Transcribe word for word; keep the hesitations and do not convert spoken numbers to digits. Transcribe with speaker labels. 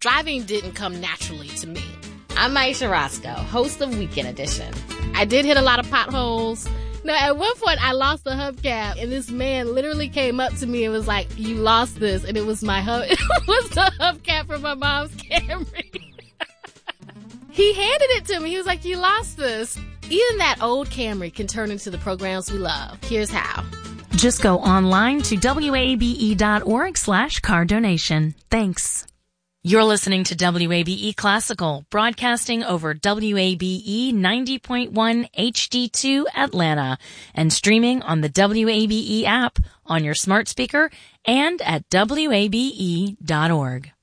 Speaker 1: Driving didn't come naturally to me.
Speaker 2: I'm Aisha Roscoe, host of Weekend Edition.
Speaker 1: I did hit a lot of potholes. No, at one point I lost the hubcap, and this man literally came up to me and was like, "You lost this," and it was my hub. It was the hubcap from my mom's Camry. He handed it to me. He was like, "You lost this." Even that old Camry can turn into the programs we love. Here's how.
Speaker 3: Just go online to W A B E dot org slash car donation. Thanks. You're listening to W A B E Classical, broadcasting over W A B E ninety point one H D two Atlanta and streaming on the W A B E app on your smart speaker and at W A B E dot org.